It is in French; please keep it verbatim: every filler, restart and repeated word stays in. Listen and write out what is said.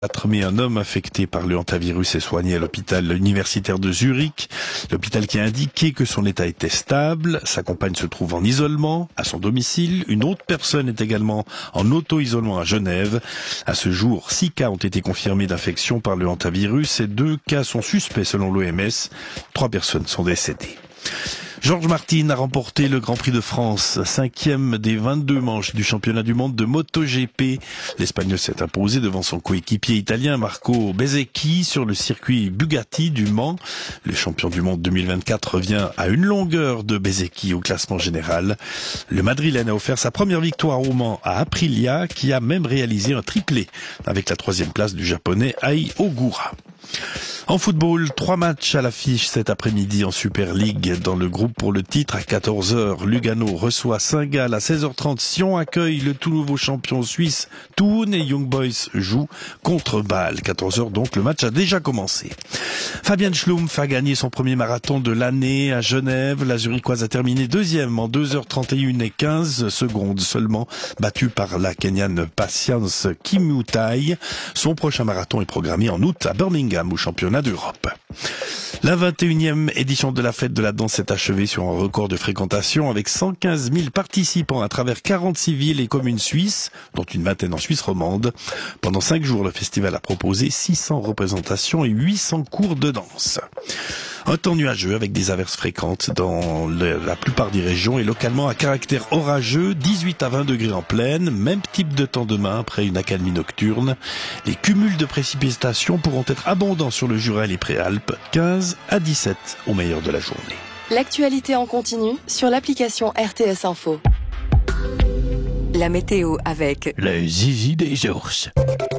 quatre mai, un homme affecté par le hantavirus est soigné à l'hôpital universitaire de Zurich. L'hôpital qui a indiqué que son état était stable. Sa compagne se trouve en isolement à son domicile. Une autre personne est également en auto-isolement à Genève. À ce jour, six cas ont été confirmés d'infection par le hantavirus et deux cas sont suspects selon l'O M S. Trois personnes sont décédées. George Martin a remporté le Grand Prix de France, cinquième des vingt-deux manches du championnat du monde de MotoGP. L'Espagnol s'est imposé devant son coéquipier italien Marco Bezzecchi sur le circuit Bugatti du Mans. Le champion du monde deux mille vingt-quatre revient à une longueur de Bezzecchi au classement général. Le Madrilène a offert sa première victoire au Mans à Aprilia, qui a même réalisé un triplé avec la troisième place du japonais Ai Ogura. En football, trois matchs à l'affiche cet après-midi en Super League. Dans le groupe pour le titre, à quatorze heures, Lugano reçoit Saint-Gall. À seize heures trente, Sion accueille le tout nouveau champion suisse Thun et Young Boys jouent contre Bâle. quatorze heures donc, le match a déjà commencé. Fabian Schlumpf a gagné son premier marathon de l'année à Genève. La Zurichoise a terminé deuxième en deux heures trente et une et quinze secondes seulement, battue par la Kenyane Patience Kimutai. Son prochain marathon est programmé en août à Birmingham au championnat d'Europe. La vingt et unième édition de la fête de la danse s'est achevée sur un record de fréquentation avec cent quinze mille participants à travers quarante-six villes et communes suisses, dont une vingtaine en Suisse romande. Pendant cinq jours, le festival a proposé six cents représentations et huit cents cours de danse. Un temps nuageux avec des averses fréquentes dans le, la plupart des régions et localement à caractère orageux, dix-huit à vingt degrés en plaine, même type de temps demain après une accalmie nocturne. Les cumuls de précipitations pourront être abondants sur le Jura et les Préalpes, quinze à dix-sept au meilleur de la journée. L'actualité en continu sur l'application R T S Info. La météo avec le zizi des ours.